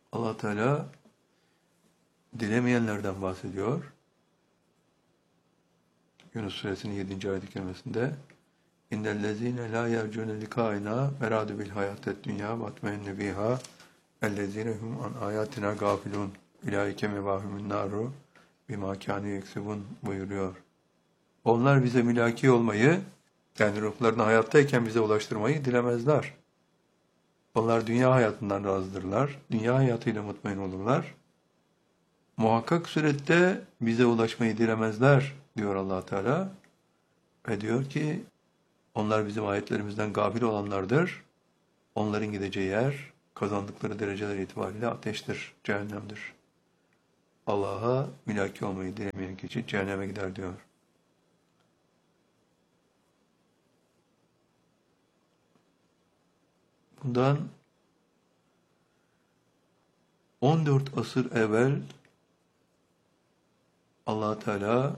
Allah Teala dilemeyenlerden bahsediyor. Yunus Suresinin 7. ayet-i kerimesinde İnnellezîne lâ yercûne likâinâ verâdu bil hayâted dünyâ vatmennü bîhâ ellezîne hum an âyâtinâ gâfilûn ilâike mevâhumün nâru bimâ kânû yeksibûn buyuruyor. Onlar bize mülaki olmayı, yani ruhlarını hayattayken bize ulaştırmayı dilemezler. Onlar dünya hayatından razıdırlar, dünya hayatıyla mutmain olurlar. Muhakkak surette bize ulaşmayı dilemezler diyor Allah Teala. Ve diyor ki onlar bizim ayetlerimizden gafil olanlardır. Onların gideceği yer, kazandıkları dereceler itibariyle ateştir, cehennemdir. Allah'a mülaki olmayı dilemeyen kişi cehenneme gider diyor. Bundan 14 asır evvel Allah Teala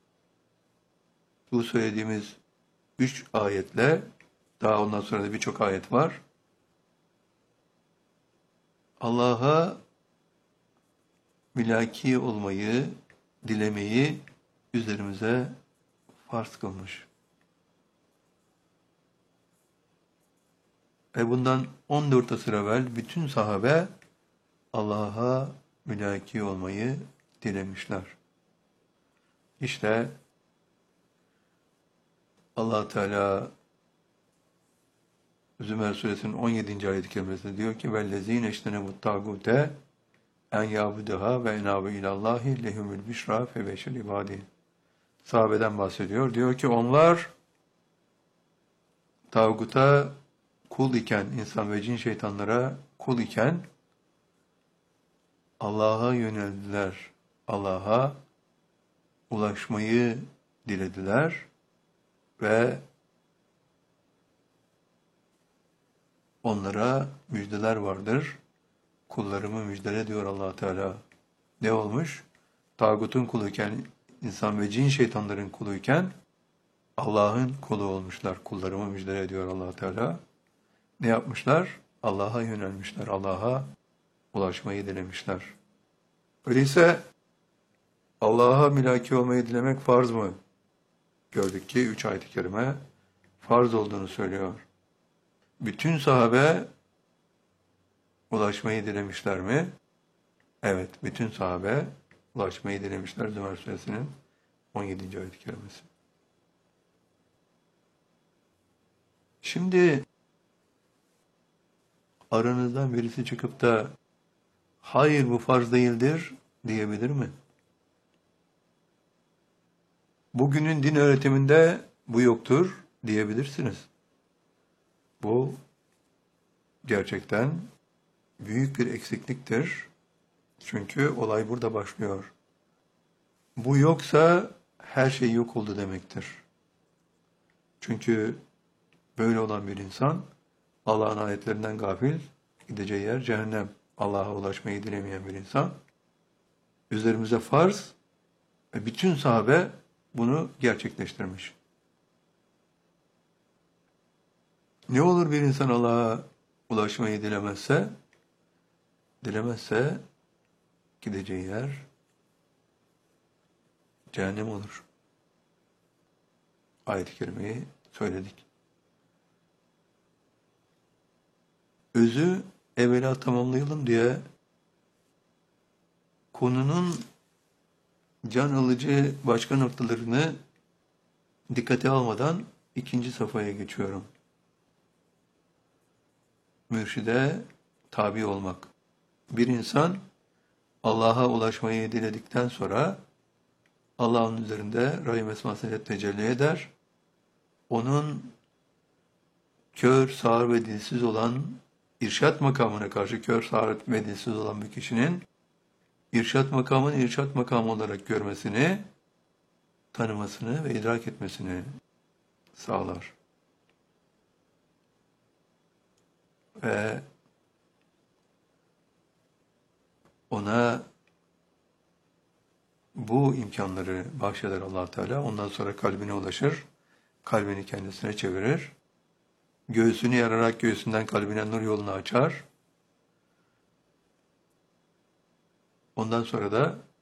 bu söylediğimiz 3 ayetle, daha ondan sonra da birçok ayet var, Allah'a mülaki olmayı, dilemeyi üzerimize farz kılmış. Ve bundan 14 asır evvel bütün sahabe Allah'a mülaki olmayı dilemişler. İşte Allah Teala Zümer Suresinin 17. ayet-i kerimesinde diyor ki vellezîne iştenebut tâgûte en yâbuduhâ ve enâbu ilallâhi lehumul büşrâ febeşir ibâdî. Sahabeden bahsediyor. Diyor ki onlar tağuta kul iken, insan ve cin şeytanlara kul iken Allah'a yöneldiler. Allah'a ulaşmayı dilediler ve onlara müjdeler vardır. Kullarımı müjdele diyor Allah Teala. Ne olmuş? Tağutun kuluyken, insan ve cin şeytanların kuluyken Allah'ın kulu olmuşlar. Kullarımı müjdele diyor Allah Teala. Ne yapmışlar? Allah'a yönelmişler. Allah'a ulaşmayı dilemişler. Öyleyse Allah'a mülaki olmayı dilemek farz mı? Gördük ki 3 ayet-i kerime farz olduğunu söylüyor. Bütün sahabe ulaşmayı dilemişler mi? Evet, bütün sahabe ulaşmayı dilemişler. Zümer Suresinin 17. ayet-i kerimesi. Şimdi aranızdan birisi çıkıp da hayır bu farz değildir diyebilir mi? Bugünün din öğretiminde bu yoktur diyebilirsiniz. Bu gerçekten büyük bir eksikliktir. Çünkü olay burada başlıyor. Bu yoksa her şey yok oldu demektir. Çünkü böyle olan bir insan Allah'ın ayetlerinden gafil, gideceği yer cehennem. Allah'a ulaşmayı dilemeyen bir insan. Üzerimize farz ve bütün sahabe bunu gerçekleştirmiş. Ne olur bir insan Allah'a ulaşmayı dilemezse gideceği yer cehennem olur. Ayet-i kerimeyi söyledik. Özü evvela tamamlayalım diye konunun can alıcı başka noktalarını dikkate almadan 2. safhaya geçiyorum. Mürşide tabi olmak. Bir insan Allah'a ulaşmayı diledikten sonra Allah'ın üzerinde Rahim Esma-ı tecelli eder. Onun kör, sağır ve dilsiz olan irşat makamına karşı kör, sağır ve dilsiz olan bir kişinin irşat makamını irşat makamı olarak görmesini, tanımasını ve idrak etmesini sağlar. Ve ona bu imkanları bahşeder Allah Teala. Ondan sonra kalbine ulaşır, kalbini kendisine çevirir. Göğsünü yararak göğsünden kalbine nur yolunu açar. Ondan sonra da